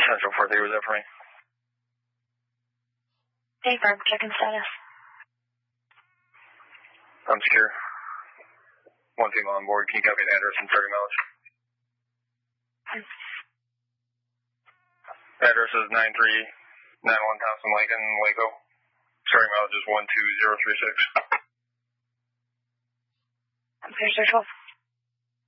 Central 43, was that for me? Hey, firm, checking status. I'm secure. One female on board. Can you copy an address and 30 miles? Address is 9391 Thompson Lincoln, Waco. Starting mileage is 12036. I'm clear, sir, 12.